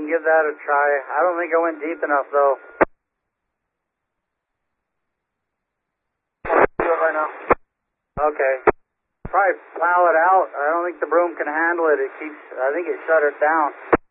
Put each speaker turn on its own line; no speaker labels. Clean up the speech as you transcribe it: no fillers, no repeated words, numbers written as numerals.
give that a try. I don't think I went deep enough, though. Do it right now. Okay. Probably plow it out. I don't think the broom can handle it. I think it shut it down.